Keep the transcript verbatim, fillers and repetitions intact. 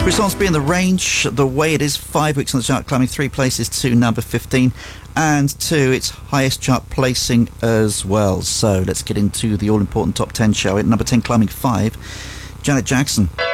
Response being the range, the way it is, five weeks on the chart, climbing three places to number fifteen, and to its highest chart placing as well. So let's get into the all-important top ten, shall we? At number ten, climbing five, Janet Jackson.